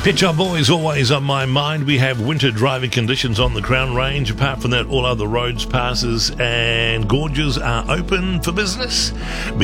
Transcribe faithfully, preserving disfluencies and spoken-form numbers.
Pit Shop Boys always on my mind. We have winter driving conditions on the Crown Range. Apart from that, all other roads, passes and gorges are open for business. Be